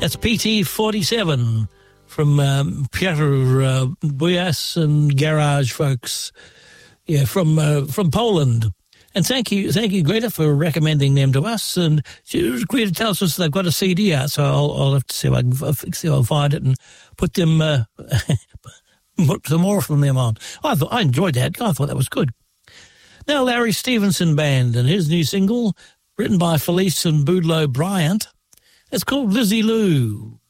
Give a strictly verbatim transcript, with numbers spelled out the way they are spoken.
That's P T forty-seven from um, Piotr uh, Buyas and Garage folks. Yeah, from uh, from Poland. And thank you, thank you, Greta, for recommending them to us. And she, Greta tells us they've got a C D out, so I'll, I'll have to see if I can see if I'll find it and put them, uh, put some more from them on. I thought I enjoyed that. I thought that was good. Now, Larry Stevenson Band and his new single, written by Felice and Boudleaux Bryant. It's called Lizzie Lou.